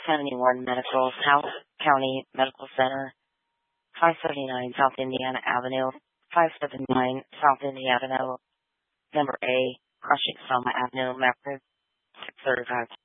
571 Medical, South County Medical Center, 579 South Indiana Avenue, 579 South Indiana Avenue, number A, Crushing Selma Avenue, Mapford, 635